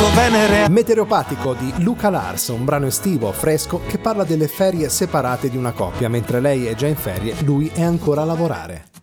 sotto Venere. Meteoropatico di Luca Lars, un brano estivo, fresco, che parla delle ferie separate di una coppia. Mentre lei è già in ferie, lui è ancora a lavorare.